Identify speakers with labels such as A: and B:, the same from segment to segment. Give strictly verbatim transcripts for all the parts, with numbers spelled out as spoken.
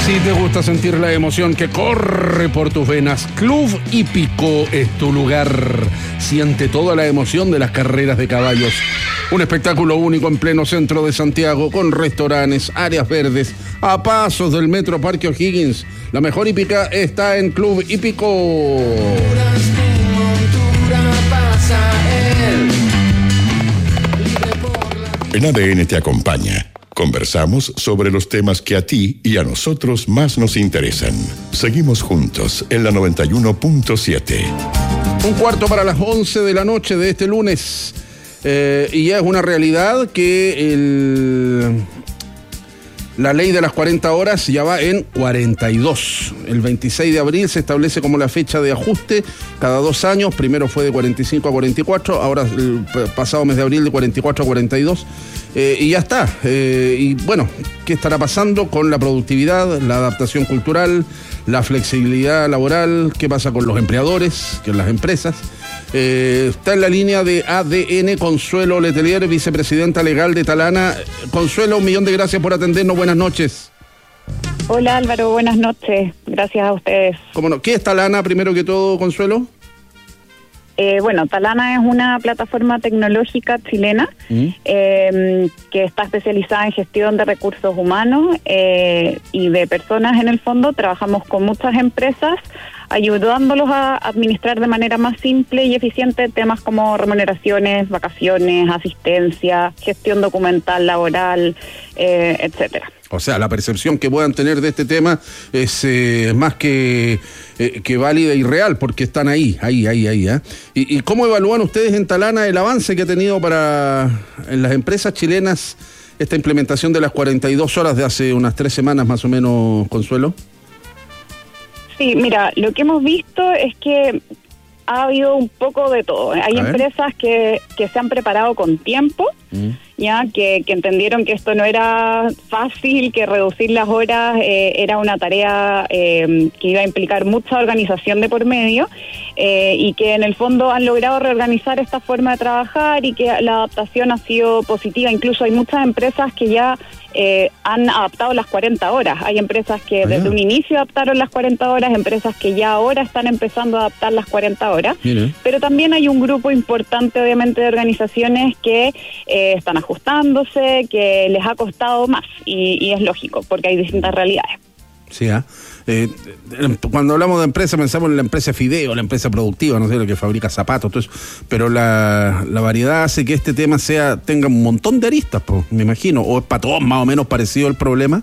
A: Si te gusta sentir la emoción que corre por tus venas, Club Hípico es tu lugar. Siente toda la emoción de las carreras de caballos. Un espectáculo único en pleno centro de Santiago, con restaurantes, áreas verdes, a pasos del Metro Parque O'Higgins. La mejor hípica está en Club Hípico.
B: En A D N te acompaña. Conversamos sobre los temas que a ti y a nosotros más nos interesan. Seguimos juntos en la noventa y uno punto siete.
A: Un cuarto para las once de la noche de este lunes. Eh, y ya es una realidad que el, la ley de las cuarenta horas ya va en cuarenta y dos. El veintiséis de abril se establece como la fecha de ajuste cada dos años. Primero fue de cuarenta y cinco a cuarenta y cuatro, ahora el pasado mes de abril de cuarenta y cuatro a cuarenta y dos. Eh, y ya está. Eh, y bueno, ¿qué estará pasando con la productividad, la adaptación cultural, la flexibilidad laboral? ¿Qué pasa con los empleadores, con las empresas? Eh, está en la línea de A D N Consuelo Letelier, vicepresidenta legal de Talana. Consuelo, un millón de gracias por atendernos. Buenas noches.
C: Hola Álvaro, buenas noches. Gracias a ustedes.
A: ¿Cómo no? ¿Qué es Talana, primero que todo, Consuelo?
C: Eh, bueno, Talana es una plataforma tecnológica chilena ¿Mm? eh, que está especializada en gestión de recursos humanos eh, y de personas en el fondo. Trabajamos con muchas empresas ayudándolos a administrar de manera más simple y eficiente temas como remuneraciones, vacaciones, asistencia, gestión documental, laboral, eh, etcétera.
A: O sea, la percepción que puedan tener de este tema es eh, más que, eh, que válida y real, porque están ahí, ahí, ahí, ahí. ¿eh? ¿Y, ¿Y cómo evalúan ustedes en Talana el avance que ha tenido para en las empresas chilenas esta implementación de las cuarenta y dos horas de hace unas tres semanas más o menos, Consuelo?
C: Sí, mira, lo que hemos visto es que ha habido un poco de todo. Hay empresas que, que se han preparado con tiempo, mm. ya que, que entendieron que esto no era fácil, que reducir las horas eh, era una tarea eh, que iba a implicar mucha organización de por medio eh, y que en el fondo han logrado reorganizar esta forma de trabajar y que la adaptación ha sido positiva. Incluso hay muchas empresas que ya Eh, han adaptado las cuarenta horas. Hay empresas que ah, desde ya. un inicio adaptaron las cuarenta horas, empresas que ya ahora están empezando a adaptar las cuarenta horas, Mire. pero también hay un grupo importante obviamente de organizaciones que eh, están ajustándose, que les ha costado más y, y es lógico porque hay distintas realidades.
A: Sí, ¿eh? Eh, cuando hablamos de empresa pensamos en la empresa Fideo, la empresa productiva, no sé, la que fabrica zapatos, todo eso, pero la, la variedad hace que este tema sea tenga un montón de aristas, pues, me imagino, o es para todos más o menos parecido el problema.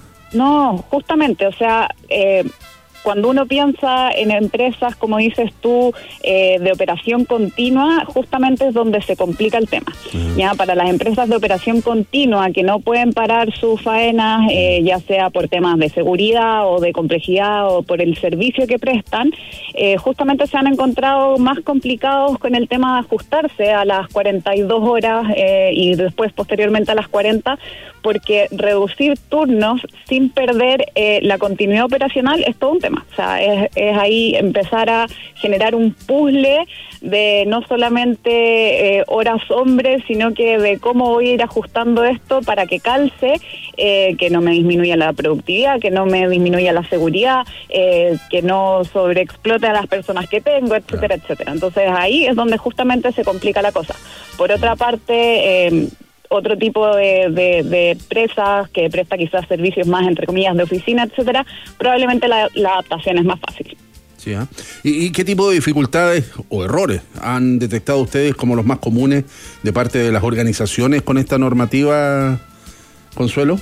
C: No, justamente, o sea, eh, cuando uno piensa en empresas, como dices tú, eh, de operación continua, justamente es donde se complica el tema. Uh-huh. Ya para las empresas de operación continua que no pueden parar sus faenas, eh, ya sea por temas de seguridad o de complejidad o por el servicio que prestan, eh, justamente se han encontrado más complicados con el tema de ajustarse a las cuarenta y dos horas eh, y después posteriormente a las cuarenta, porque reducir turnos sin perder eh, la continuidad operacional es todo un tema. O sea, es, es ahí empezar a generar un puzzle de no solamente eh, horas hombres, sino que de cómo voy a ir ajustando esto para que calce, eh, que no me disminuya la productividad, que no me disminuya la seguridad, eh, que no sobreexplote a las personas que tengo, etcétera, etcétera. Entonces ahí es donde justamente se complica la cosa. Por otra parte, eh, otro tipo de, de, de empresas que presta quizás servicios más, entre comillas, de oficina, etcétera, probablemente la, la adaptación es más fácil.
A: Sí, ¿eh? ¿Y, ¿Y qué tipo de dificultades o errores han detectado ustedes como los más comunes de parte de las organizaciones con esta normativa, Consuelo?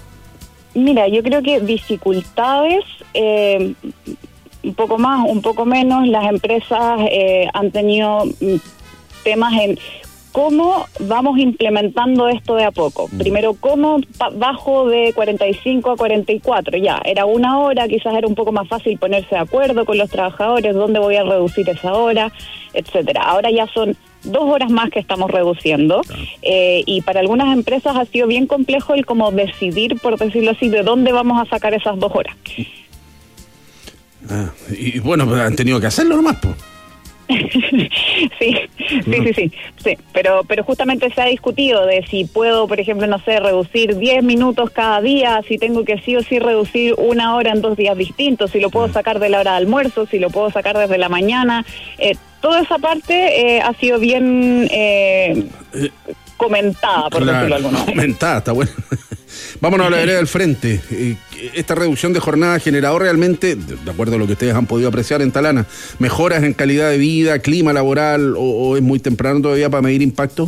C: Mira, yo creo que dificultades, eh, un poco más, un poco menos, las empresas eh, han tenido temas en ¿cómo vamos implementando esto de a poco? Primero, ¿cómo bajo de cuarenta y cinco a cuarenta y cuatro? Ya, era una hora, quizás era un poco más fácil ponerse de acuerdo con los trabajadores, dónde voy a reducir esa hora, etcétera. Ahora ya son dos horas más que estamos reduciendo, eh, y para algunas empresas ha sido bien complejo el como decidir, por decirlo así, de dónde vamos a sacar esas dos horas.
A: Ah, y bueno, han tenido que hacerlo nomás, pues.
C: sí, sí, sí, sí, sí, pero pero justamente se ha discutido de si puedo, por ejemplo, no sé, reducir diez minutos cada día, si tengo que sí o sí reducir una hora en dos días distintos, si lo puedo sacar de la hora de almuerzo, si lo puedo sacar desde la mañana. Eh, toda esa parte eh, ha sido bien eh, comentada, por
A: claro,
C: decirlo de alguna manera.
A: Comentada, está bueno. Vámonos a la vereda del frente. Esta reducción de jornada ha generado realmente, de acuerdo a lo que ustedes han podido apreciar en Talana, mejoras en calidad de vida, clima laboral, o, o es muy temprano todavía para medir impacto?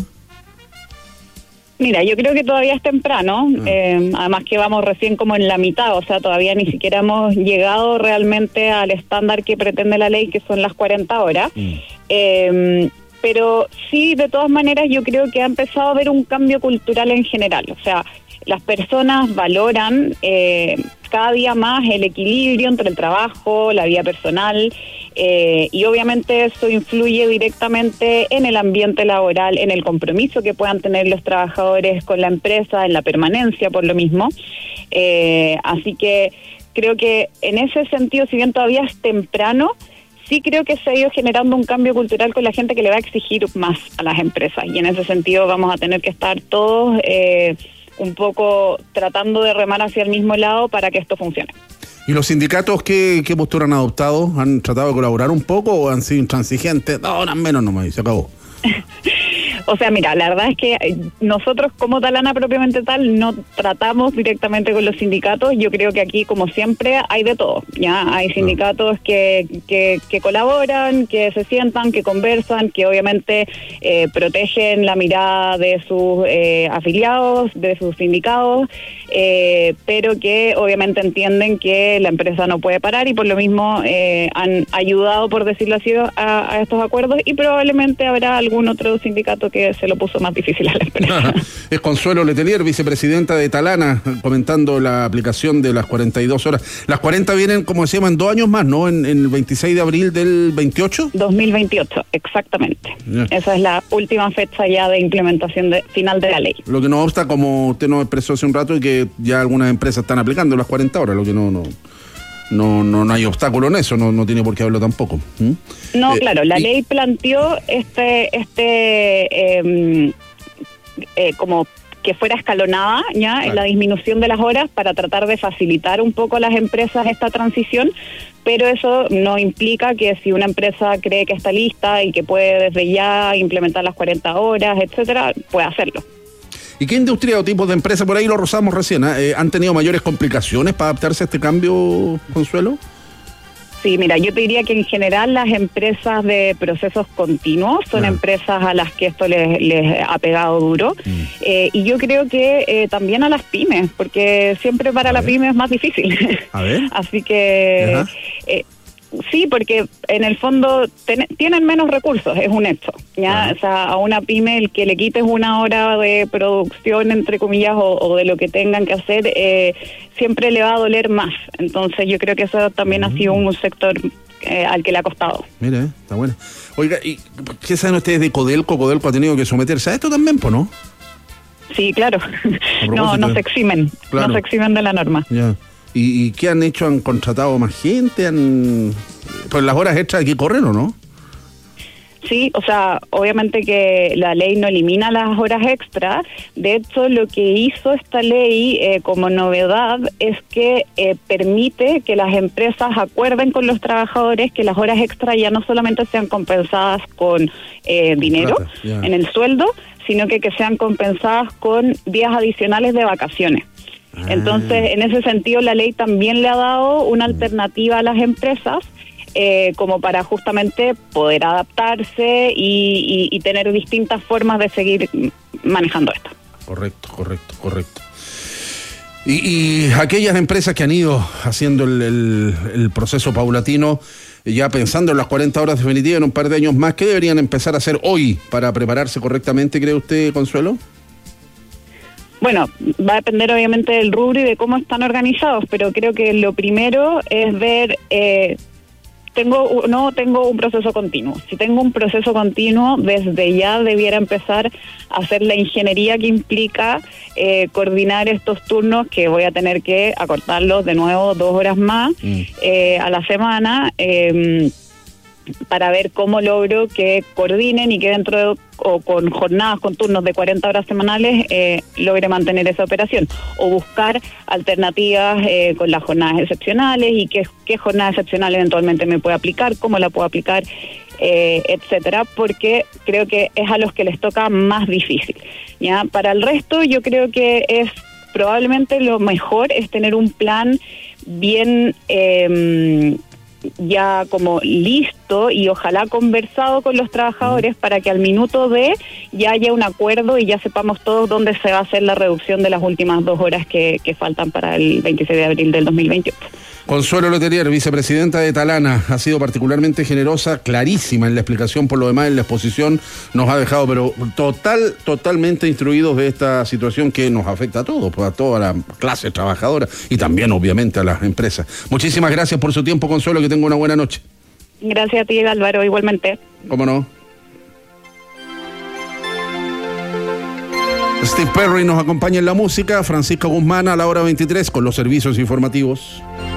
C: Mira, yo creo que todavía es temprano, ah. eh, además que vamos recién como en la mitad, o sea, todavía ni siquiera hemos llegado realmente al estándar que pretende la ley, que son las cuarenta horas. Mm. Eh, pero sí, de todas maneras, yo creo que ha empezado a haber un cambio cultural en general, o sea, las personas valoran eh, cada día más el equilibrio entre el trabajo, la vida personal, eh, y obviamente eso influye directamente en el ambiente laboral, en el compromiso que puedan tener los trabajadores con la empresa, en la permanencia por lo mismo. Eh, así que creo que en ese sentido, si bien todavía es temprano, sí creo que se ha ido generando un cambio cultural con la gente que le va a exigir más a las empresas, y en ese sentido vamos a tener que estar todos Eh, un poco tratando de remar hacia el mismo lado para que esto funcione.
A: ¿Y los sindicatos qué, qué postura han adoptado? ¿Han tratado de colaborar un poco o han sido intransigentes? No, no, menos nomás, y se acabó.
C: O sea, mira, la verdad es que nosotros como Talana propiamente tal no tratamos directamente con los sindicatos. Yo creo que aquí, como siempre, hay de todo. Ya hay sindicatos que, que, que colaboran, que se sientan, que conversan, que obviamente eh, protegen la mirada de sus eh, afiliados, de sus sindicados, eh, pero que obviamente entienden que la empresa no puede parar y por lo mismo eh, han ayudado, por decirlo así, a, a estos acuerdos, y probablemente habrá algún otro sindicato que se lo puso más difícil a la empresa.
A: Es Consuelo Letelier, vicepresidenta de Talana, comentando la aplicación de las cuarenta y dos horas. Las cuarenta vienen, como decíamos, en dos años más, ¿no? En, en el veintiséis de abril del veintiocho.
C: dos mil veintiocho, exactamente. Yeah. Esa es la última fecha ya de implementación de, final de la ley.
A: Lo que no obsta, como usted nos expresó hace un rato, es que ya algunas empresas están aplicando las cuarenta horas, lo que no... no... No, no, no hay obstáculo en eso, no, no tiene por qué haberlo tampoco. ¿Mm?
C: No,
A: eh,
C: claro, la
A: y...
C: ley planteó este, este eh, eh, como que fuera escalonada ya claro. en la disminución de las horas para tratar de facilitar un poco a las empresas esta transición, pero eso no implica que si una empresa cree que está lista y que puede desde ya implementar las cuarenta horas, etcétera, puede hacerlo.
A: ¿Y qué industria o tipos de empresas, por ahí lo rozamos recién, ¿eh? han tenido mayores complicaciones para adaptarse a este cambio, Consuelo?
C: Sí, mira, yo te diría que en general las empresas de procesos continuos son ah. empresas a las que esto les, les ha pegado duro. Mm. Eh, y yo creo que eh, también a las pymes, porque siempre para a la ver. pyme es más difícil.
A: A ver.
C: Así que... Eh, sí, porque en el fondo ten, tienen menos recursos, es un hecho. ¿ya? Uh-huh. O sea, a una pyme el que le quites una hora de producción, entre comillas, o, o de lo que tengan que hacer, eh, siempre le va a doler más. Entonces yo creo que eso también uh-huh. ha sido un sector eh, al que le ha costado.
A: Mire, está bueno. Oiga, ¿y qué saben ustedes de Codelco? Codelco ha tenido que someterse a esto también, ¿pues no?
C: Sí, claro. No, no se eximen, claro. no se eximen de la norma.
A: Ya. ¿Y, ¿Y qué han hecho? ¿Han contratado más gente? ¿Han... Pues las horas extras aquí corren o no?
C: Sí, o sea, obviamente que la ley no elimina las horas extras. De hecho, lo que hizo esta ley eh, como novedad es que eh, permite que las empresas acuerden con los trabajadores que las horas extras ya no solamente sean compensadas con eh, dinero yeah. en el sueldo, sino que, que sean compensadas con días adicionales de vacaciones. Entonces, en ese sentido, la ley también le ha dado una alternativa a las empresas eh, como para justamente poder adaptarse y, y, y tener distintas formas de seguir manejando esto.
A: Correcto, correcto, correcto. Y, y aquellas empresas que han ido haciendo el, el, el proceso paulatino, ya pensando en las cuarenta horas definitivas en un par de años más, ¿qué deberían empezar a hacer hoy para prepararse correctamente, cree usted, Consuelo?
C: Bueno, va a depender obviamente del rubro y de cómo están organizados, pero creo que lo primero es ver, eh, tengo no tengo un proceso continuo. Si tengo un proceso continuo, desde ya debiera empezar a hacer la ingeniería que implica eh, coordinar estos turnos, que voy a tener que acortarlos de nuevo dos horas más mm. eh, a la semana. Eh, para ver cómo logro que coordinen y que dentro de, o con jornadas, con turnos de cuarenta horas semanales, eh, logre mantener esa operación, o buscar alternativas eh, con las jornadas excepcionales y qué, qué jornada excepcional eventualmente me puede aplicar, cómo la puedo aplicar, eh, etcétera, porque creo que es a los que les toca más difícil. Ya para el resto, yo creo que es probablemente lo mejor es tener un plan bien eh, ya como listo y ojalá conversado con los trabajadores para que al minuto de ya haya un acuerdo y ya sepamos todos dónde se va a hacer la reducción de las últimas dos horas que, que faltan para el veintiséis de abril del dos mil veintiocho.
A: Consuelo Letelier, vicepresidenta de Talana, ha sido particularmente generosa, clarísima en la explicación, por lo demás en la exposición nos ha dejado, pero total, totalmente instruidos de esta situación que nos afecta a todos, pues a toda la clase trabajadora y también obviamente a las empresas. Muchísimas gracias por su tiempo, Consuelo, que tenga una buena noche.
C: Gracias a ti, Álvaro, igualmente.
A: ¿Cómo no? Steve Perry nos acompaña en la música, Francisco Guzmán a la hora veintitrés con los servicios informativos.